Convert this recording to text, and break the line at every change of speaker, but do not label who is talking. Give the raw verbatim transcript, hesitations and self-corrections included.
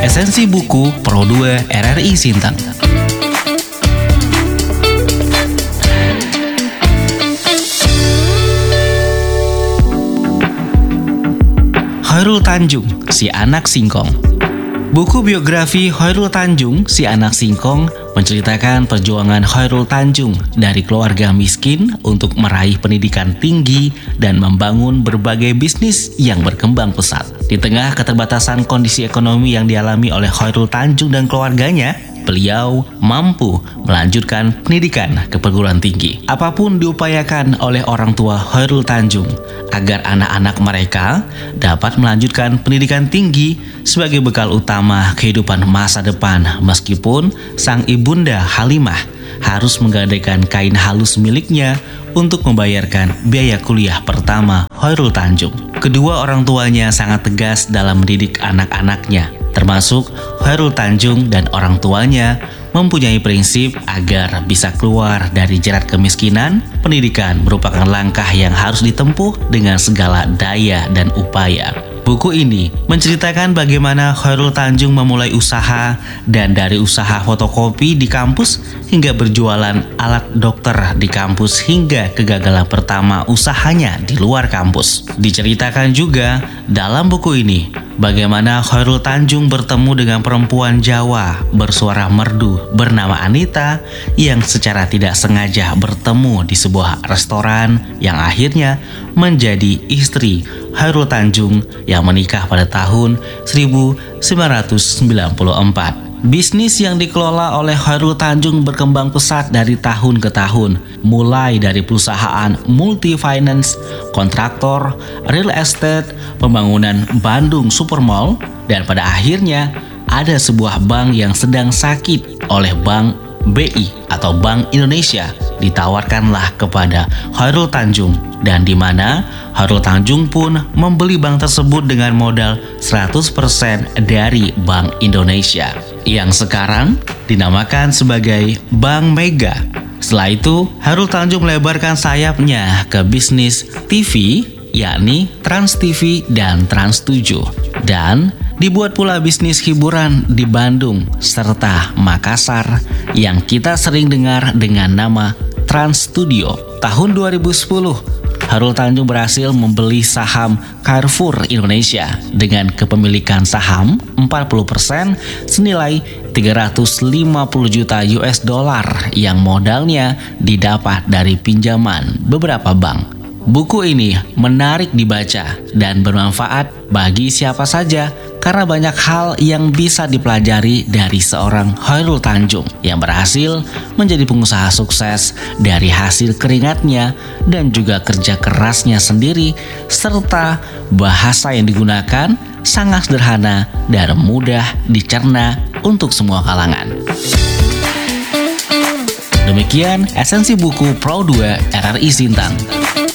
Esensi Buku Pro dua R R I Sintang. Khairul Tanjung, Si Anak Singkong. Buku biografi Khairul Tanjung, Si Anak Singkong menceritakan perjuangan Khairul Tanjung dari keluarga miskin untuk meraih pendidikan tinggi dan membangun berbagai bisnis yang berkembang pesat. Di tengah keterbatasan kondisi ekonomi yang dialami oleh Khairul Tanjung dan keluarganya, beliau mampu melanjutkan pendidikan ke perguruan tinggi. Apapun diupayakan oleh orang tua Khairul Tanjung agar anak-anak mereka dapat melanjutkan pendidikan tinggi sebagai bekal utama kehidupan masa depan, meskipun sang ibunda Halimah harus menggadaikan kain halus miliknya untuk membayarkan biaya kuliah pertama Khairul Tanjung. Kedua orang tuanya sangat tegas dalam mendidik anak-anaknya, termasuk Khairul Tanjung dan orang tuanya mempunyai prinsip agar bisa keluar dari jerat kemiskinan. Pendidikan merupakan langkah yang harus ditempuh dengan segala daya dan upaya. Buku ini menceritakan bagaimana Khairul Tanjung memulai usaha, dan dari usaha fotokopi di kampus hingga berjualan alat dokter di kampus hingga kegagalan pertama usahanya di luar kampus. Diceritakan juga dalam buku ini bagaimana Khairul Tanjung bertemu dengan perempuan Jawa bersuara merdu bernama Anita yang secara tidak sengaja bertemu di sebuah restoran yang akhirnya menjadi istri Khairul Tanjung yang menikah pada tahun seribu sembilan ratus sembilan puluh empat. Bisnis yang dikelola oleh Khairul Tanjung berkembang pesat dari tahun ke tahun, mulai dari perusahaan multi-finance, kontraktor, real estate, pembangunan Bandung Supermall, dan pada akhirnya ada sebuah bank yang sedang sakit oleh Bank B I atau Bank Indonesia ditawarkanlah kepada Khairul Tanjung, dan di mana Khairul Tanjung pun membeli bank tersebut dengan modal seratus persen dari Bank Indonesia yang sekarang dinamakan sebagai Bank Mega. Setelah itu, Khairul Tanjung melebarkan sayapnya ke bisnis T V, yakni Trans T V dan Trans tujuh, dan dibuat pula bisnis hiburan di Bandung serta Makassar yang kita sering dengar dengan nama Trans Studio. Tahun dua ribu sepuluh, Khairul Tanjung berhasil membeli saham Carrefour Indonesia dengan kepemilikan saham empat puluh persen senilai tiga ratus lima puluh juta U S dollar yang modalnya didapat dari pinjaman beberapa bank. Buku ini menarik dibaca dan bermanfaat bagi siapa saja karena banyak hal yang bisa dipelajari dari seorang Khairul Tanjung yang berhasil menjadi pengusaha sukses dari hasil keringatnya dan juga kerja kerasnya sendiri, serta bahasa yang digunakan sangat sederhana dan mudah dicerna untuk semua kalangan. Demikian esensi buku Pro dua R R I Sintang.